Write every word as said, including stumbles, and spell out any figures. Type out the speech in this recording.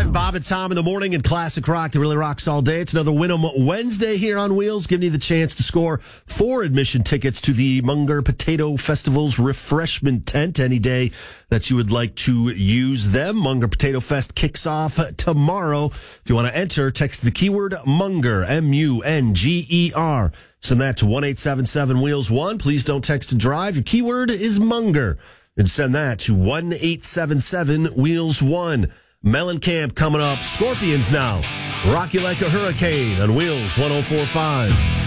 Jeff, Bob, and Tom in the morning in Classic Rock that really rocks all day. It's another Win'em Wednesday here on Wheels, giving you the chance to score four admission tickets to the Munger Potato Festival's refreshment tent any day that you would like to use them. Munger Potato Fest kicks off tomorrow. If you want to enter, text the keyword Munger, M U N G E R. Send that to one eight seven seven Wheels one. Please don't text and drive. Your keyword is Munger. And send that to one eight seven seven Wheels one. Mellencamp coming up. Scorpions now. Rock You Like a Hurricane on Wheels one oh four point five.